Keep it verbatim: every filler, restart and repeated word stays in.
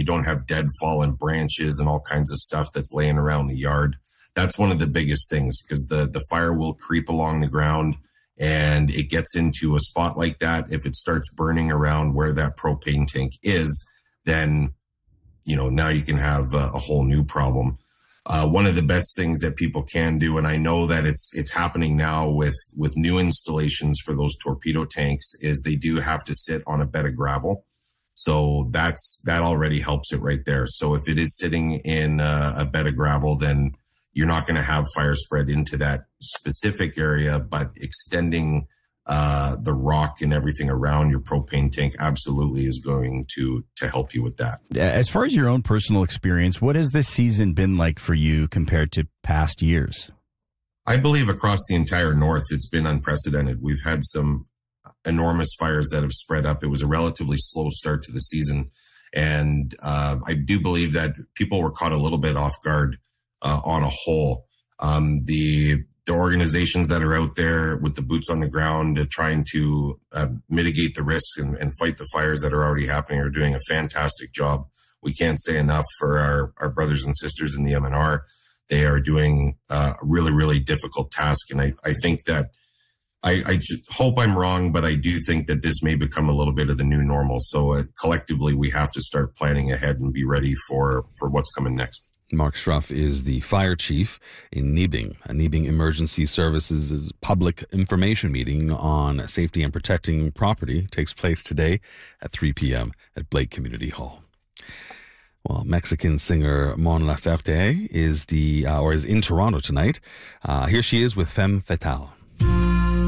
don't have dead fallen branches and all kinds of stuff that's laying around the yard. That's one of the biggest things, because the, the fire will creep along the ground and it gets into a spot like that. If it starts burning around where that propane tank is, then, you know, now you can have a, a whole new problem. Uh, one of the best things that people can do, and I know that it's it's happening now with, with new installations for those torpedo tanks, is they do have to sit on a bed of gravel. So that's that already helps it right there. So if it is sitting in a, a bed of gravel, then you're not going to have fire spread into that specific area, but extending uh, the rock and everything around your propane tank absolutely is going to to help you with that. As far as your own personal experience, what has this season been like for you compared to past years? I believe across the entire North, it's been unprecedented. We've had some enormous fires that have spread up. It was a relatively slow start to the season. And uh, I do believe that people were caught a little bit off guard uh, on a whole. Um, the The organizations that are out there with the boots on the ground uh, trying to uh, mitigate the risks and, and fight the fires that are already happening are doing a fantastic job. We can't say enough for our, our brothers and sisters in the M N R. They are doing uh, a really, really difficult task. And I, I think that I, I just hope I'm wrong, but I do think that this may become a little bit of the new normal. So uh, collectively, we have to start planning ahead and be ready for, for what's coming next. Mark Schruff is the fire chief in Nibing. A Nibing Emergency Services public information meeting on safety and protecting property takes place today at three p.m. at Blake Community Hall. Well, Mexican singer Mon Laferte is the uh, or is in Toronto tonight. Uh, here she is with Femme Fatale.